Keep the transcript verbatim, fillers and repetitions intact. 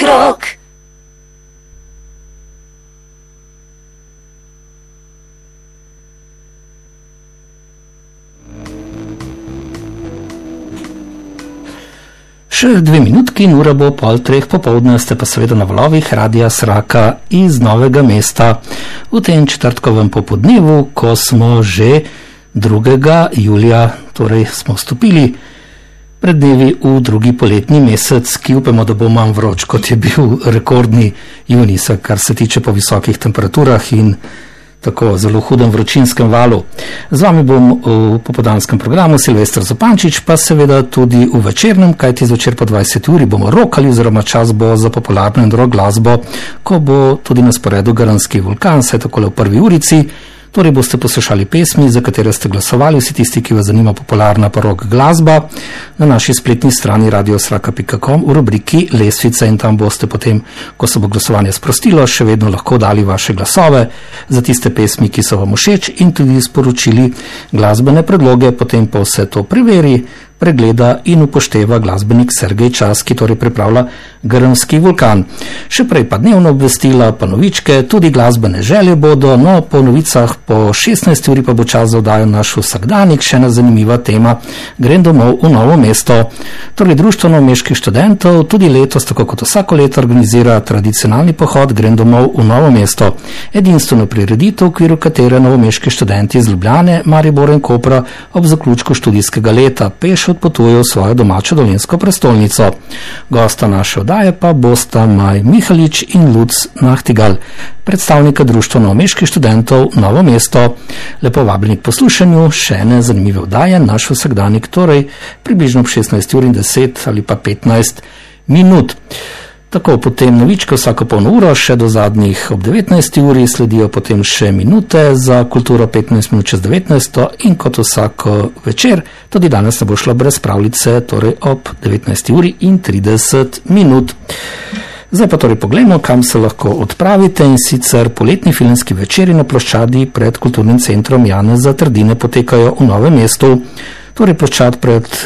rok. Še dve minutki in ura bo pol treh popovdne, ste pa seveda na valovih Radia Sraka iz Novega mesta v tem četrtkovem popodnevu, ko smo že drugega julija, torej smo vstopili pred dnevi v drugi poletni mesec, ki upamo, da bo manj vroč, kot je bil rekordni junij, kar se tiče po visokih temperaturah in tako zelo hudem vročinskem valu. Z vami bom v popoldanskem programu Silvester Zupančič, pa seveda tudi v večernem, kajti zvečer po dvajseti uri bomo rokali, oziroma čas bo za popularno in rock glasbo, ko bo tudi na sporedu Garanski vulkan, saj takole v prvi urici. Torej boste poslušali pesmi, za katere ste glasovali, vsi tisti, ki vas zanima popularna pa rock glasba, na naši spletni strani radio sraka pika com v rubriki Lestvice, in tam boste potem, ko se bo glasovanje sprostilo, še vedno lahko dali vaše glasove za tiste pesmi, ki so vam všeč, in tudi sporočili glasbene predloge. Potem pa vse to preveri, pregleda in upošteva glasbenik Sergej Čas, ki torej pripravlja Grmski vulkan. Še prej pa dnevno obvestila, pa novičke, tudi glasbene želje bodo, no po novicah po šestnajsti uri pa bo čas za oddajo naš vsakdanik, še ena zanimiva tema, grem domov v Novo mesto. Torej Društvo novomeških študentov tudi letos, tako kot vsako leto, organizira tradicionalni pohod Grem domov v Novo mesto. Edinstveno prireditev, v okviru katere novomeški študenti iz Ljubljane, Maribora in Kopra ob zaključku študijskega leta peš odpotujejo v svojo domačo dolenjsko prestolnico. Gosta naše oddaje pa bosta Maj Mihalič in Luc Nahtigal, predstavnika Društva novomeških študentov Novo mesto. Lepo vabljeni k poslušanju še ene zanimive oddaje, naš vsakdanik, torej približno ob šestnajsti uri in deset ali pa petnajst minut. Tako, potem novičke vsako polno uro, še do zadnjih ob devetnajsti uri, sledijo potem še minute za kulturo petnajst minut čez devetnajsto in kot vsako večer, tudi danes ne bo šlo brez pravljice, torej ob devetnajsti uri in trideset minut. Zdaj pa torej pogledamo, kam se lahko odpravite, in sicer poletni filmski večeri na ploščadi pred kulturnim centrom Janeza Trdine potekajo v Novem mestu. Torej ploščad pred